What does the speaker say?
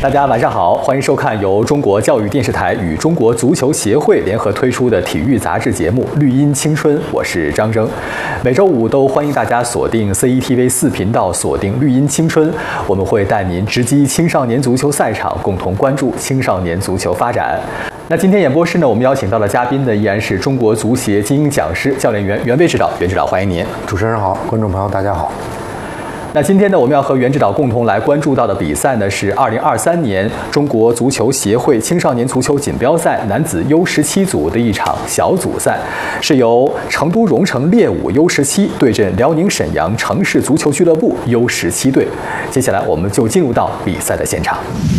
大家晚上好，欢迎收看由中国教育电视台与中国足球协会联合推出的体育杂志节目《绿茵青春》，我是张征。每周五都欢迎大家锁定 CETV 4频道，锁定《绿茵青春》，我们会带您直击青少年足球赛场，共同关注青少年足球发展。那今天演播室呢，我们邀请到的嘉宾呢，依然是中国足协精英讲师、教练员袁卫指导。袁指导，欢迎您。 主持人好，观众朋友大家好。 那今天呢，我们要和袁指导共同来关注到的比赛呢，是2023年中国足球协会青少年足球锦标赛男子 U17 组的一场小组赛，是由成都蓉城猎舞 U17 对阵辽宁沈阳城市足球俱乐部 U17 队。接下来我们就进入到比赛的现场。